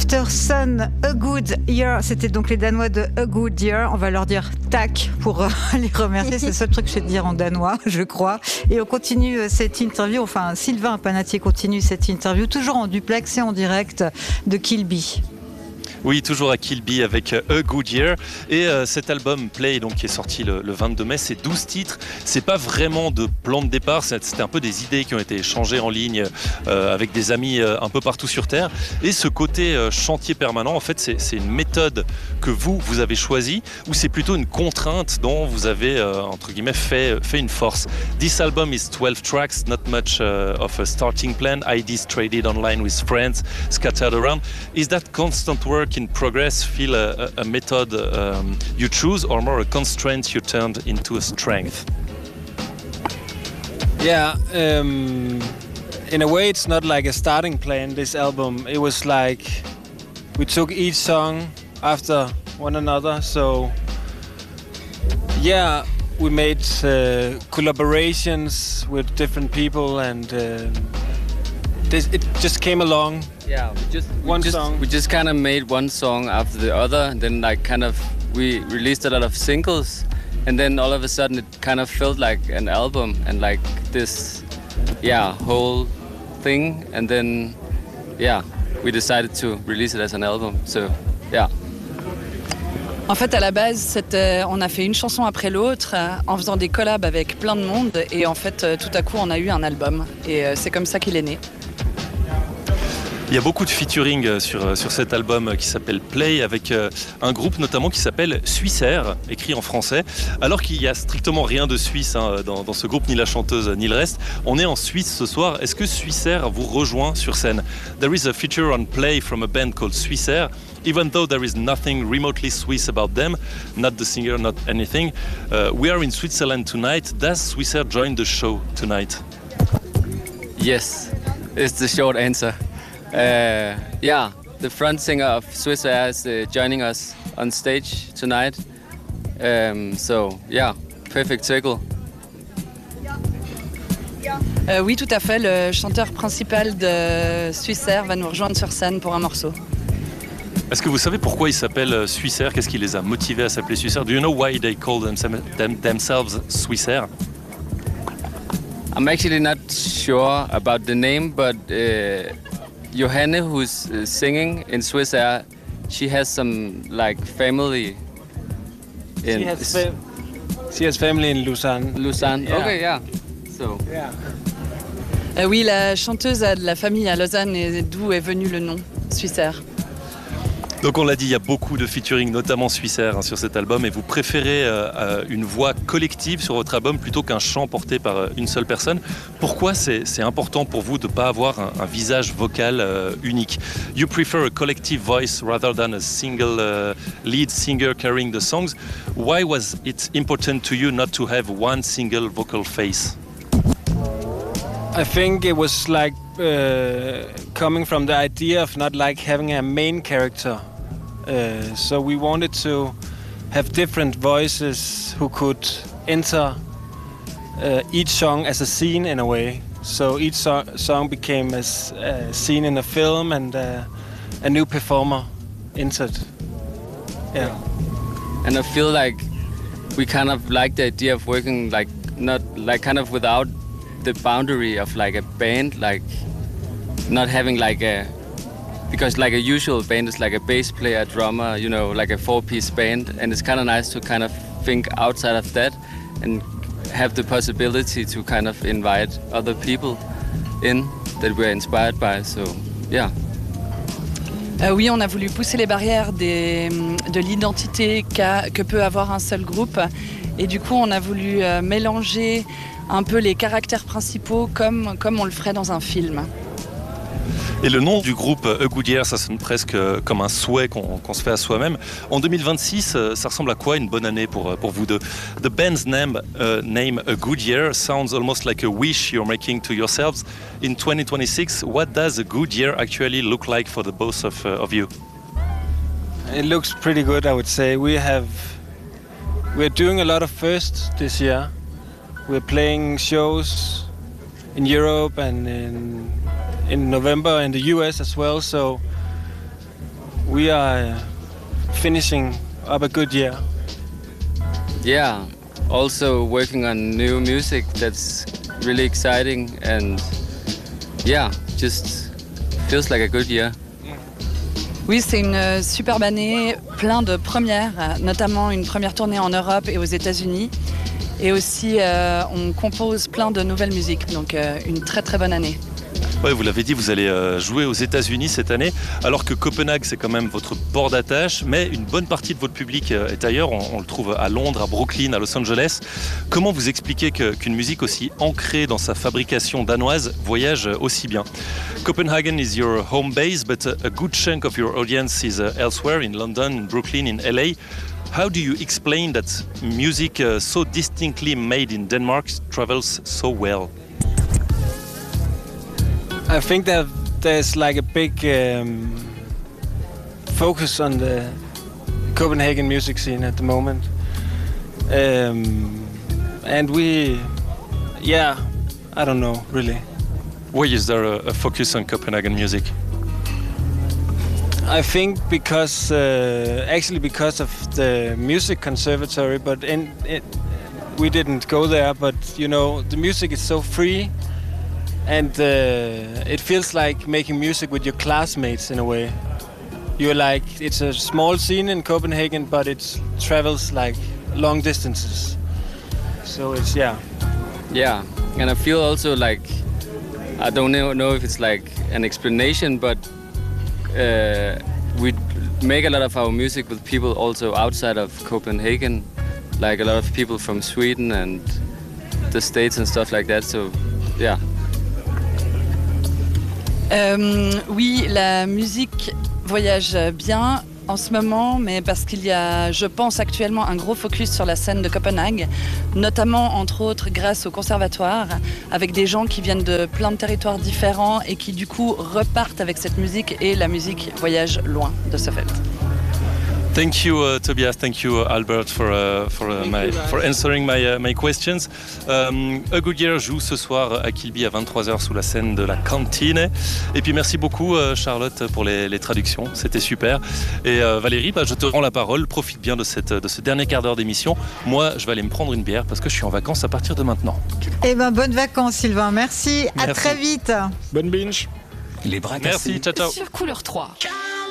After Sun, A Good Year. C'était donc les Danois de A Good Year. On va leur dire tac pour les remercier. C'est le seul truc que je sais te dire en danois, je crois. Et on continue cette interview. Enfin, Sylvain Panatier continue cette interview, toujours en duplex et en direct de Kilby. Oui, toujours à Kilby avec A Good Year. Et cet album Play, donc, qui est sorti le 22 mai, c'est 12 titres. C'est pas vraiment de plan de départ, c'était un peu des idées qui ont été échangées en ligne avec des amis un peu partout sur Terre. Et ce côté chantier permanent, en fait, c'est une méthode que vous avez choisie, ou c'est plutôt une contrainte dont vous avez, entre guillemets, fait une force. This album is 12 tracks, not much of a starting plan, ideas traded online with friends, scattered around. Is that constant work in progress feel a method you choose, or more a constraint you turned into a strength? Yeah, in a way it's not like a starting plan, this album. It was like we took each song after one another, so yeah, we made collaborations with different people, and it just came along. Yeah, we just kind of made one song after the other, and then like kind of we released a lot of singles, and then all of a sudden it kind of felt like an album and like this whole thing, and then we decided to release it as an album. So yeah. En fait, à la base, on a fait une chanson après l'autre en faisant des collabs avec plein de monde, et en fait, tout à coup, on a eu un album, et c'est comme ça qu'il est né. Il y a beaucoup de featuring sur cet album qui s'appelle Play, avec un groupe notamment qui s'appelle Suissair, écrit en français, alors qu'il n'y a strictement rien de suisse dans ce groupe, ni la chanteuse ni le reste. On est en Suisse ce soir. Est-ce que Suissair vous rejoint sur scène? There is a feature on Play from a band called Suissair. Even though there is nothing remotely Swiss about them, not the singer, not anything, we are in Switzerland tonight. Does Suissair join the show tonight? Yes, it's the short answer. The front singer of Suissair is joining us on stage tonight. Perfect circle. Oui, tout à fait. Le chanteur principal de Suissair va nous rejoindre sur scène pour un morceau. Est-ce que vous savez pourquoi ils s'appellent Suissair? Qu'est-ce qui les a motivés à s'appeler Suissair? Do you know why they call themselves Suissair? I'm actually not sure about the name, but Johanne, who's singing in Suissair, she has some like family in. She has family in Lausanne. Lausanne. Yeah. Okay, yeah. So. Yeah. Oui, la chanteuse a de la famille à Lausanne, et d'où est venu le nom Suissair. Donc on l'a dit, il y a beaucoup de featuring, notamment Suissair, sur cet album, et vous préférez une voix collective sur votre album plutôt qu'un chant porté par une seule personne. Pourquoi c'est important pour vous de ne pas avoir un visage vocal unique? You prefer a collective voice rather than a single lead singer carrying the songs. Why was it important to you not to have one single vocal face? I think it was like coming from the idea of not like having a main character. So we wanted to have different voices who could enter each song as a scene in a way. So each song became a scene in a film, and a new performer entered. Yeah. And I feel like we kind of like the idea of working like not like kind of without the boundary of like a band, like not having like because like a usual band is like a bass player, a drummer, you know, like a 4-piece band, and it's kind of nice to kind of think outside of that and have the possibility to kind of invite other people in that we're inspired by. So yeah. Oui, on a voulu pousser les barrières de l'identité que peut avoir un seul groupe, et du coup on a voulu mélanger un peu les caractères principaux comme on le ferait dans un film. Et le nom du groupe A Good Year, ça sonne presque comme un souhait qu'on se fait à soi-même. En 2026, ça ressemble à quoi une bonne année pour vous deux? The band's name A Good Year sounds almost like a wish you're making to yourselves. In 2026, what does a good year actually look like for the both of you? It looks pretty good, I would say. We're doing a lot of firsts this year. We're playing shows in Europe and in November in the US as well, so we are finishing up a good year. Yeah, also working on new music that's really exciting and yeah, just feels like a good year. Oui, c'est une superbe année, plein de premières, notamment une première tournée en Europe et aux États-Unis. Et aussi, on compose plein de nouvelles musiques, donc une très très bonne année. Ouais, vous l'avez dit, vous allez jouer aux États-Unis cette année, alors que Copenhague, c'est quand même votre port d'attache, mais une bonne partie de votre public est ailleurs. On le trouve à Londres, à Brooklyn, à Los Angeles. Comment vous expliquez qu'une musique aussi ancrée dans sa fabrication danoise voyage aussi bien? Copenhagen is your home base, but a good chunk of your audience is elsewhere, in London, in Brooklyn, in LA. How do you explain that music so distinctly made in Denmark travels so well? I think that there's like a big focus on the Copenhagen music scene at the moment. And I don't know, really. Why is there a focus on Copenhagen music? I think because of the music conservatory, but we didn't go there, but you know, the music is so free. And it feels like making music with your classmates in a way. You're like, it's a small scene in Copenhagen, but it travels like long distances. So it's, yeah. Yeah, and I feel also like, I don't know if it's like an explanation, but we make a lot of our music with people also outside of Copenhagen, like a lot of people from Sweden and the States and stuff like that, so yeah. Oui, la musique voyage bien en ce moment, mais parce qu'il y a, je pense actuellement, un gros focus sur la scène de Copenhague, notamment, entre autres, grâce au conservatoire, avec des gens qui viennent de plein de territoires différents et qui, du coup, repartent avec cette musique et la musique voyage loin de ce fait. Thank you, Tobias. Thank you, Albert, for answering my questions. A Good Year joue ce soir à Kilby à 23h sous la scène de la Cantine. Et puis merci beaucoup, Charlotte, pour les traductions. C'était super. Et Valérie, je te rends la parole. Profite bien de ce dernier quart d'heure d'émission. Moi, je vais aller me prendre une bière parce que je suis en vacances à partir de maintenant. Eh ben, bonnes vacances, Sylvain. Merci. À très vite. Bonne binge. Les bras Merci. Ciao, ciao. Sur Couleur 3.